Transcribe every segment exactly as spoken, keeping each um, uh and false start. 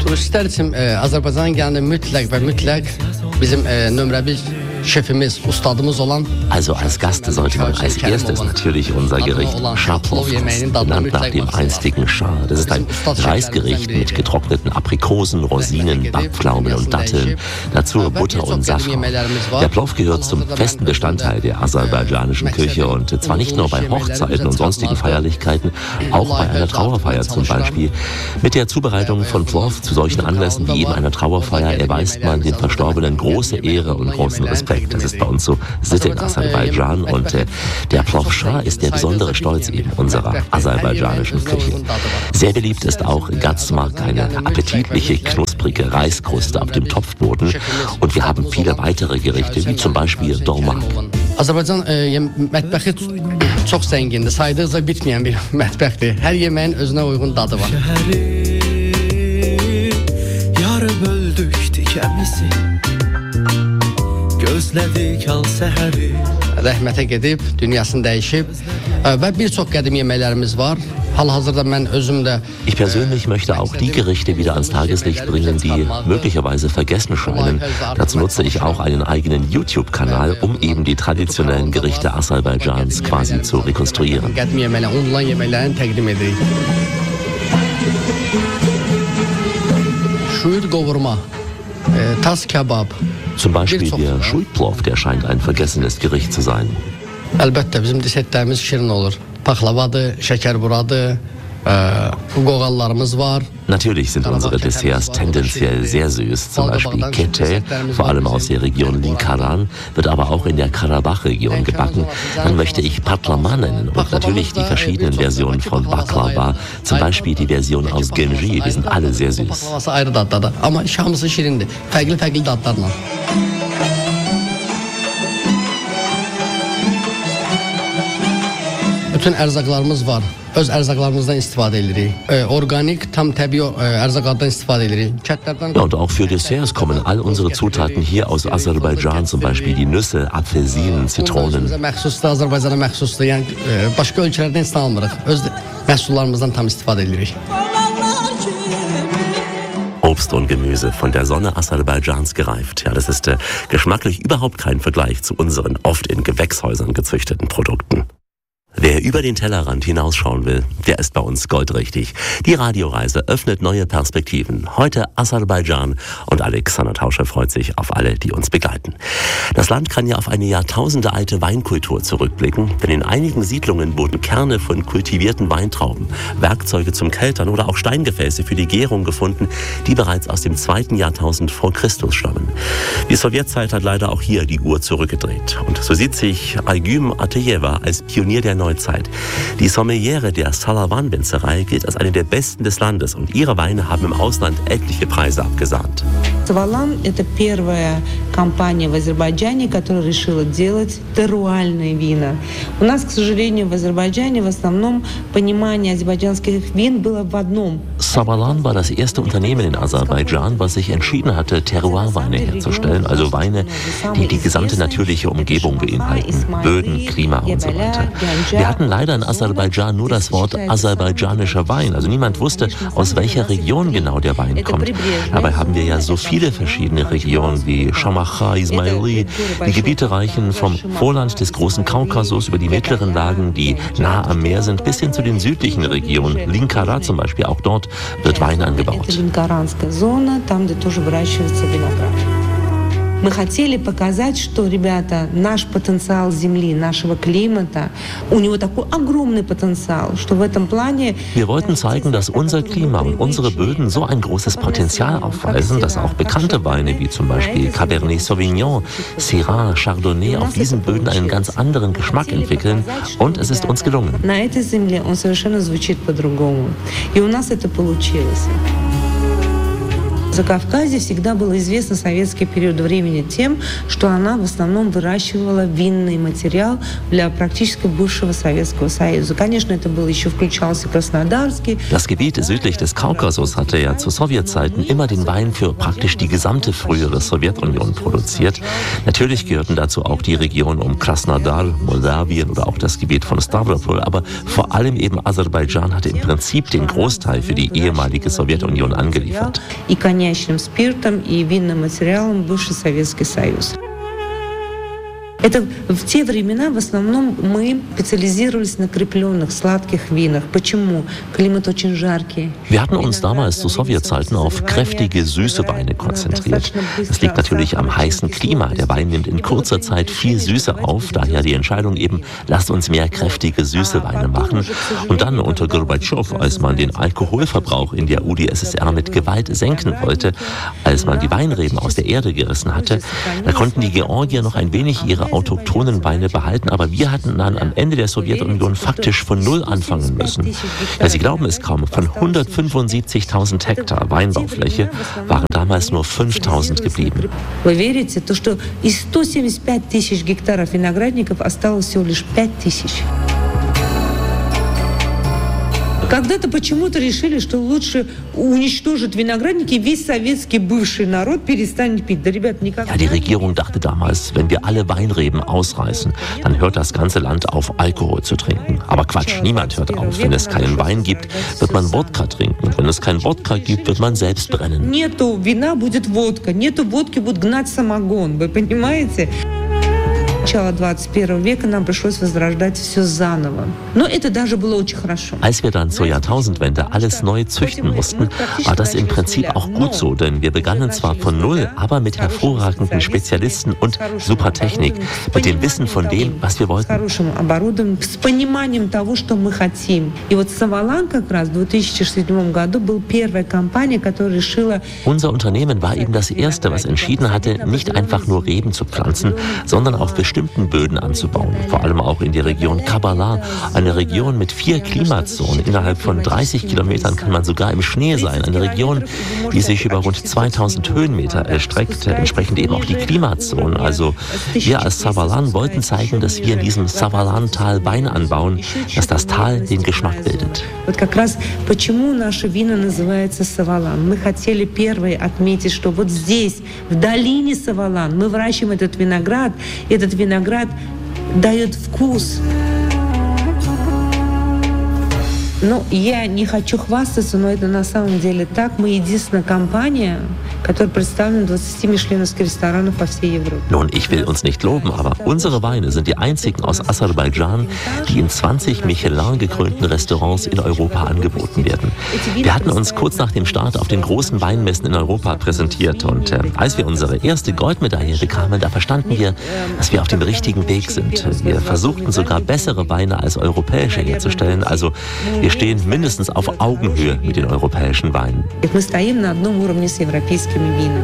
Turistler için e, Azerbaycan'a geldiğinde mütlak ve mütlak bizim e, nömrə bir Chefimiz, Ustadımız olan. Also als Gast sollte man als erstes natürlich unser Gericht Schah-Plov kosten, benannt nach dem einstigen Schah. Das ist ein Reisgericht mit getrockneten Aprikosen, Rosinen, Backpflaumen und Datteln. Dazu Butter und Safran. Der Plov gehört zum festen Bestandteil der aserbaidschanischen Küche und zwar nicht nur bei Hochzeiten und sonstigen Feierlichkeiten, auch bei einer Trauerfeier zum Beispiel. Mit der Zubereitung von Plov zu solchen Anlässen wie eben einer Trauerfeier erweist man den Verstorbenen große Ehre und großen Respekt. Das ist bei uns so Sitte in Aserbaidschan und äh, der Plov Shah ist der besondere Stolz eben unserer aserbaidschanischen Küche. Sehr beliebt ist auch Gazmak, eine appetitliche, knusprige Reiskruste auf dem Topfboden und wir haben viele weitere Gerichte, wie zum Beispiel Dolmak. Azərbaycan e, mətbəxi çox zəngindir, saydıqca bitməyən bir mətbəxdir. Hər yeməyin özünə uyğun dadı var. Yarı böldük dikəmizi, gözlədik al səhəri. Rəhmətə gedib, dünyasını dəyişib və bir çox qədim yeməklərimiz var. Hal-hazırda mən özüm də. Ich persönlich möchte auch die Gerichte wieder ans Tageslicht bringen, die möglicherweise vergessen scheinen. Dazu nutze ich auch einen eigenen YouTube-Kanal, um eben die traditionellen Gerichte Aserbaidschans quasi zu rekonstruieren. Qədim yeməklər, unutulan yeməklərini təqdim edirik. Şuyur qovurma, tas kebab. Zum Beispiel der Shuy-Plov, der scheint ein vergessenes Gericht zu sein. Əlbəttə bizim desertlərimiz şirin olur. Paxlavadır, şəkərburadır, qoğallarımız var. Natürlich sind unsere Desserts tendenziell sehr süß, zum Beispiel Kete, vor allem aus der Region Linkaran, wird aber auch in der Karabach-Region gebacken. Dann möchte ich Patlama nennen und natürlich die verschiedenen Versionen von Baklava, zum Beispiel die Version aus Genji, die sind alle sehr süß. Ama hamısı şirindir, fərqli-fərqli dadlarla. Bütün ərzaqlarımız var. Öz ərzaqlarımızdan istifadə edirik. E, organik, tam təbii e, ərzaqlardan istifadə edirik. Kətlərdən... Ja, und auch für Desserts kommen all unsere Zutaten hier aus Aserbaidschan, zum Beispiel die Nüsse, Apfelsinen, Zitronen. Bizə məxsusdur, Azərbaycana məxsusdur. Yəni e, başqa ölkələrdən heç nə almırıq. Öz məhsullarımızdan tam istifadə edirik. Obst und Gemüse von der Sonne Aserbaidschans gereift. Ja, das ist äh, geschmacklich überhaupt kein Vergleich zu unseren oft in Gewächshäusern gezüchteten Produkten. Wer über den Tellerrand hinausschauen will, der ist bei uns goldrichtig. Die Radioreise öffnet neue Perspektiven. Heute Aserbaidschan und Alexander Tauscher freut sich auf alle, die uns begleiten. Das Land kann ja auf eine jahrtausendealte Weinkultur zurückblicken, denn in einigen Siedlungen wurden Kerne von kultivierten Weintrauben, Werkzeuge zum Keltern oder auch Steingefäße für die Gärung gefunden, die bereits aus dem zweiten Jahrtausend vor Christus stammen. Die Sowjetzeit hat leider auch hier die Uhr zurückgedreht. Und so sieht sich Aygüm Ateyeva als Pionier der Neuzeit. Die Sommeliere der Salavan-Winzerei gilt als eine der besten des Landes und ihre Weine haben im Ausland etliche Preise abgesahnt. Savalan – это первая компания в Азербайджане, которая решила делать теруальные вина. У нас, к сожалению, в Азербайджане в основном понимание азербайджанских вин было в одном. Savalan war das erste Unternehmen in Aserbaidschan, was sich entschieden hatte, Terroir-Weine herzustellen, also Weine, die die gesamte natürliche Umgebung beinhalten, Böden, Klima und so weiter. Wir hatten leider in Aserbaidschan nur das Wort aserbaidschanischer Wein, also niemand wusste, aus welcher Region genau der Wein kommt. Dabei haben wir ja so viele verschiedene Regionen wie Shamacha, Ismaili. Die Gebiete reichen vom Vorland des großen Kaukasus über die mittleren Lagen, die nah am Meer sind, bis hin zu den südlichen Regionen. Linkara zum Beispiel, auch dort wird Wein angebaut. Мы хотели показать, что, ребята, наш потенциал земли, нашего климата, у него такой огромный потенциал, что в этом плане... Wir wollten zeigen, dass unser Klima und unsere Böden so ein großes Potenzial aufweisen, dass auch bekannte Weine wie zum Beispiel Cabernet Sauvignon, Syrah, Chardonnay auf diesen Böden einen ganz anderen Geschmack entwickeln und es ist uns gelungen. На этой земле он совершенно звучит по-другому. И у нас это получилось. Закавказье всегда было известно советский период времени тем, что она в основном выращивала винный материал для практически бывшего Советского Союза. Конечно, это был еще включался Краснодарский. Das Gebiet südlich des Kaukasus hatte ja zu Sowjetzeiten immer den Wein für praktisch die gesamte frühere Sowjetunion produziert. Natürlich gehörten dazu auch die Region um Krasnodar, Moldawien oder auch das Gebiet von Stavropol, aber vor allem eben Aserbaidschan hatte im Prinzip den Großteil für die ehemalige Sowjetunion angeliefert. И коньячным спиртом, и винным материалом бывший Советский Союз. Это в те времена в основном мы специализировались на крепленных, сладких винах. Почему? Климат очень жаркий. Wir hatten uns damals zu Sowjetzeiten auf kräftige, süße Weine konzentriert. Das liegt natürlich am heißen Klima. Der Wein nimmt in kurzer Zeit viel Süße auf. Daher die Entscheidung eben, lasst uns mehr kräftige, süße Weine machen. Und dann unter Gorbatschow, als man den Alkoholverbrauch in der U d S S R mit Gewalt senken wollte, als man die Weinreben aus der Erde gerissen hatte, da konnten die Georgier noch ein wenig ihre autochthonen Weine behalten, aber wir hatten dann am Ende der Sowjetunion faktisch von Null anfangen müssen. Ja, Sie glauben es kaum, von hundertfünfundsiebzigtausend Hektar Weinbaufläche waren damals nur fünftausend geblieben. Вы верите, то, что из ста семидесяти пяти тысяч гектаров виноградников осталось всего лишь пять тысяч. Когда-то почему-то решили, что лучше уничтожить виноградники, весь советский бывший народ перестанет пить. Да, ребят, никогда. Ja, die Regierung dachte damals, wenn wir alle Weinreben ausreißen, dann hört das ganze Land auf, Alkohol zu trinken. Aber Quatsch, niemand hört auf. Wenn es keinen Wein gibt, wird man Wodka trinken. Wenn es keinen Wodka gibt, wird man selbst brennen. Нету вина, будет водка. Нету водки, будет гнать самогон. Вы понимаете? Начало двадцать первого века нам пришлось возрождать все заново. Но это даже было очень хорошо. Als wir dann zur Jahrtausendwende alles neu züchten mussten, war das im Prinzip auch gut so, denn wir begannen zwar von Null, aber mit hervorragenden Spezialisten und super Technik, mit dem Wissen von dem, was wir wollten. С пониманием того, что мы хотим. И вот Savalan как раз в две тысячи седьмом году был первая компания, которая решила... Unser Unternehmen war eben das erste, was entschieden hatte, nicht einfach nur Reben zu pflanzen, sondern auf bestimmten Böden anzubauen. Vor allem auch in die Region Kabala, eine Region mit vier Klimazonen. Innerhalb von dreißig Kilometern kann man sogar im Schnee sein. Eine Region, die sich über rund zweitausend Höhenmeter erstreckt, entsprechend eben auch die Klimazonen. Also wir als Savalan wollten zeigen, dass wir in diesem Savalan-Tal Wein anbauen, dass das Tal den Geschmack bildet. Вот как раз почему наше вино называется Savalan. Мы хотели первые отметить, что вот здесь, в долине Savalan, мы выращиваем этот виноград, этот виноград Виноград дает вкус. Ну, я не хочу хвастаться, но это на самом деле так. Мы единственная компания, которая представлена в двадцати мишленовских ресторанах по всей Европе. Nun, ich will uns nicht loben, aber unsere Weine sind die einzigen aus Aserbaidschan, die in zwanzig Michelin-gekrönten Restaurants in Europa angeboten werden. Wir hatten uns kurz nach dem Start auf den großen Weinmessen in Europa präsentiert und äh, als wir unsere erste Goldmedaille bekamen, da verstanden wir, dass wir auf dem richtigen Weg sind. Wir versuchten sogar bessere Weine als europäische herzustellen, also wir stehen mindestens auf Augenhöhe mit den europäischen Weinen. Мы стоим на одном уровне с европейскими винами.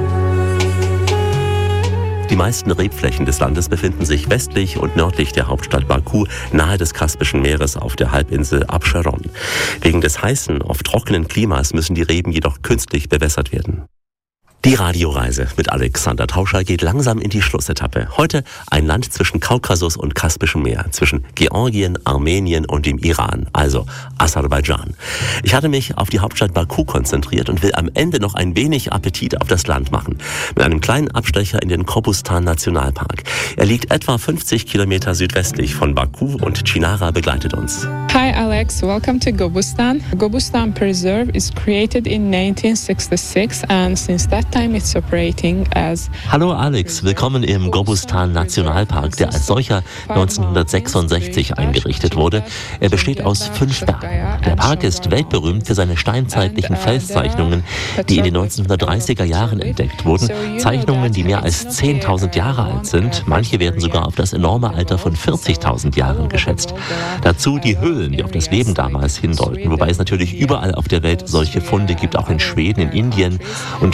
Die meisten Rebflächen des Landes befinden sich westlich und nördlich der Hauptstadt Baku, nahe des Kaspischen Meeres auf der Halbinsel Abscharon. Wegen des heißen, oft trockenen Klimas müssen die Reben jedoch künstlich bewässert werden. Die Radioreise mit Alexander Tauscher geht langsam in die Schlussetappe. Heute ein Land zwischen Kaukasus und Kaspischem Meer, zwischen Georgien, Armenien und dem Iran, also Aserbaidschan. Ich hatte mich auf die Hauptstadt Baku konzentriert und will am Ende noch ein wenig Appetit auf das Land machen. Mit einem kleinen Abstecher in den Kobustan-Nationalpark. Er liegt etwa fünfzig Kilometer südwestlich von Baku und Chinara begleitet uns. Hi Alex, welcome to Gobustan. Gobustan Preserve is created in nineteen sixty-six and since that time it's operating as... Hallo Alex, willkommen im Gobustan Nationalpark, der als solcher neunzehnhundertsechsundsechzig eingerichtet wurde. Er besteht aus fünf Bergen. Der Park ist weltberühmt für seine steinzeitlichen Felszeichnungen, die in den neunzehnhundertdreißiger Jahren entdeckt wurden. Zeichnungen, die mehr als zehntausend Jahre alt sind. Manche werden sogar auf das enorme Alter von vierzigtausend Jahren geschätzt. Dazu die Höhlen, die auf das Leben damals hindeuten, wobei es natürlich überall auf der Welt solche Funde gibt, auch in Schweden, in Indien. Und wir hier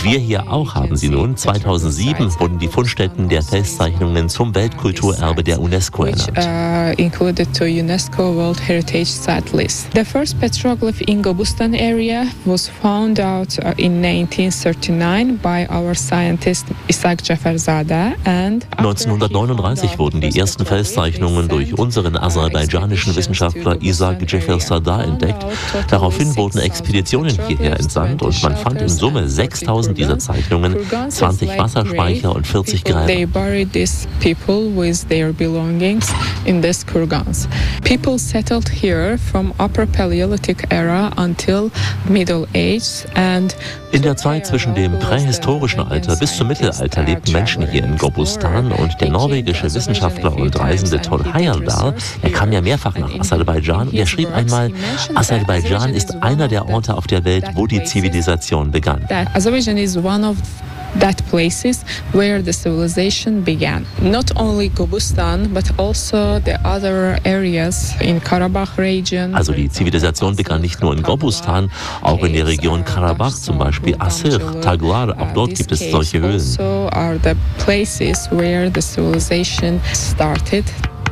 auch haben sie nun. zweitausendsieben wurden die Fundstätten der Felszeichnungen zum Weltkulturerbe der UNESCO ernannt. Uh, included to UNESCO World Heritage Site list. The first petroglyph in Gobustan area was found out uh, in nineteen thirty-nine by our scientist Isaac Jafarzadeh and neunzehnhundertneununddreißig wurden die ersten Felszeichnungen durch unseren aserbaidschanischen Wissenschaftler Isaac Jafarzadeh entdeckt. Daraufhin wurden Expeditionen hierher entsandt und man fand in Summe sechstausend dieser Zeichnungen, zwanzig Wasserspeicher und vierzig Gräber. They buried these people with their belongings in these kurgans. People settled here from Upper Paleolithic era until Middle Age and in der Zeit zwischen dem prähistorischen Alter bis zum Mittelalter lebten Menschen hier in Gobustan und der norwegische Wissenschaftler und Reisende Thor Heyerdahl, er kam ja mehrfach nach Aserbaidschan und er schrieb einmal, Aserbaidschan ist einer der Orte auf der Welt, wo die Zivilisation begann. Azerbaijan is one of that places where the civilization began. Not only Gobustan, but also the other areas in Karabakh region. Also die Zivilisation begann nicht nur in Gobustan, auch in der Region Karabach, zum Beispiel Asir, Taglar, auch dort gibt es solche Höhlen. Also are the places where the civilization started.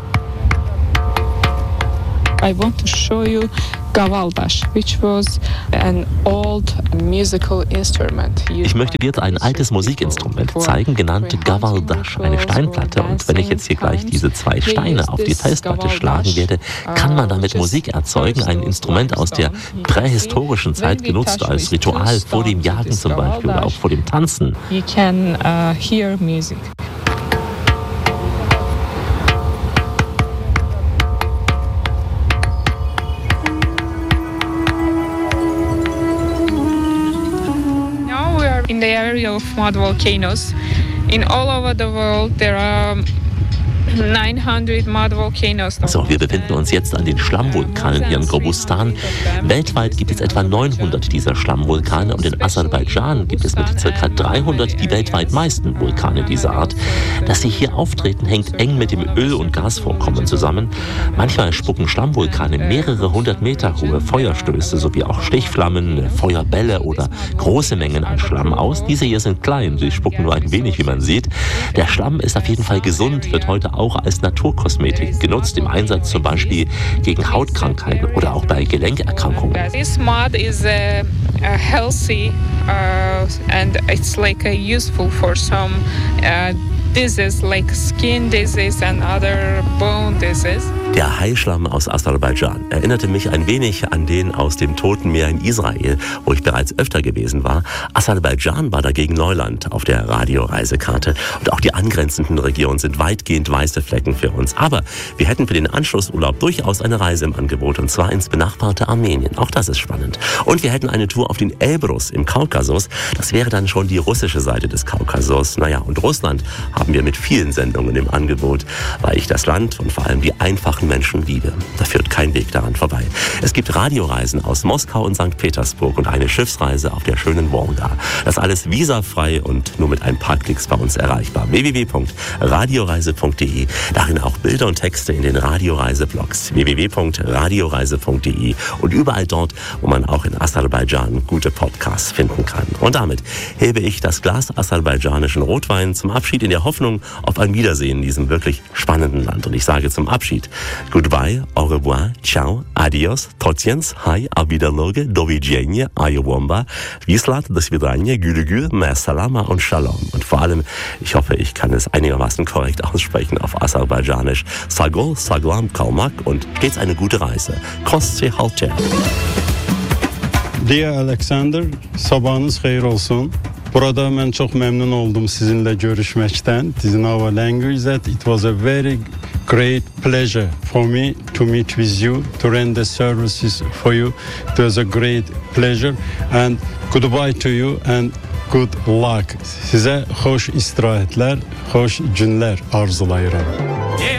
I want to show you Gavaldash, which was an old musical instrument. Ich möchte dir jetzt ein altes Musikinstrument zeigen, genannt Gavaldash, eine Steinplatte. Und wenn ich jetzt hier gleich diese zwei Steine auf die Felsplatte schlagen werde, kann man damit Musik erzeugen. Ein Instrument aus der prähistorischen Zeit, genutzt als Ritual vor dem Jagen zum Beispiel oder auch vor dem Tanzen. You can uh, hear music. In the area of mud volcanoes, in all over the world there are nine hundred mud volcanoes. So, wir befinden uns jetzt an den Schlammvulkanen hier in Gobustan. Weltweit gibt es etwa neunhundert dieser Schlammvulkane und in Aserbaidschan gibt es mit ca. dreihundert die weltweit meisten Vulkane dieser Art. Dass sie hier auftreten, hängt eng mit dem Öl- und Gasvorkommen zusammen. Manchmal spucken Schlammvulkane mehrere hundert Meter hohe Feuerstöße sowie auch Stichflammen, Feuerbälle oder große Mengen an Schlamm aus. Diese hier sind klein, sie spucken nur ein wenig, wie man sieht. Der Schlamm ist auf jeden Fall gesund, wird heute auch als Naturkosmetik genutzt, im Einsatz zum Beispiel gegen Hautkrankheiten oder auch bei Gelenkerkrankungen. This mud is uh, uh, healthy uh, and it's like uh, useful for some uh, diseases like skin disease and other bone disease. Der Haischlamm aus Aserbaidschan erinnerte mich ein wenig an den aus dem Toten Meer in Israel, wo ich bereits öfter gewesen war. Aserbaidschan war dagegen Neuland auf der Radioreisekarte und auch die angrenzenden Regionen sind weitgehend weiße Flecken für uns. Aber wir hätten für den Anschlussurlaub durchaus eine Reise im Angebot und zwar ins benachbarte Armenien. Auch das ist spannend. Und wir hätten eine Tour auf den Elbrus im Kaukasus. Das wäre dann schon die russische Seite des Kaukasus. Naja, und Russland haben wir mit vielen Sendungen im Angebot, weil ich das Land und vor allem die einfachen Menschen liebe. Da führt kein Weg daran vorbei. Es gibt Radioreisen aus Moskau und Sankt Petersburg und eine Schiffsreise auf der schönen Wolga. Das alles visafrei und nur mit ein paar Klicks bei uns erreichbar. w w w punkt radioreise punkt de. Darin auch Bilder und Texte in den Radioreise-Blogs. w w w punkt radioreise punkt de und überall dort, wo man auch in Aserbaidschan gute Podcasts finden kann. Und damit hebe ich das Glas aserbaidschanischen Rotwein zum Abschied in der Hoffnung auf ein Wiedersehen in diesem wirklich spannenden Land. Und ich sage zum Abschied Goodbye, au revoir, ciao, adios, tociens, hi, auf Wiederloge, do widzenia, ayowomba, vislat, do svidania, gülü ma salama und shalom. Und vor allem, ich hoffe, ich kann es einigermaßen korrekt aussprechen auf Aserbaidschanisch. Sagol, saglam, kalmak und stets eine gute Reise. Kostse halter. Dear Alexander, sabahınız hayır olsun. Burada ben çok memnun oldum sizinle görüşmekten. It is in our language that it was a very great pleasure for me to meet with you, to render services for you. It was a great pleasure and goodbye to you and good luck. Size hoş istirahatler, hoş günler arzulayırım.